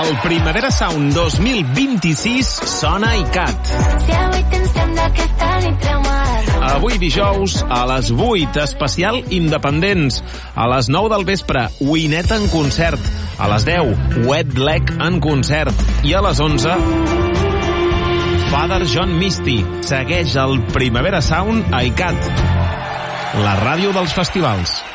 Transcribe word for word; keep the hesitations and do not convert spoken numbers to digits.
El Primavera Sound dos mil vint-i-sis sona a ICAT. Avui dijous, a les vuit, especial Independents. A les nou del vespre, Winnet en concert. A les deu, Wet Leg en concert. I a les onze, Father John Misty. Segueix el Primavera Sound a ICAT, la ràdio dels festivals.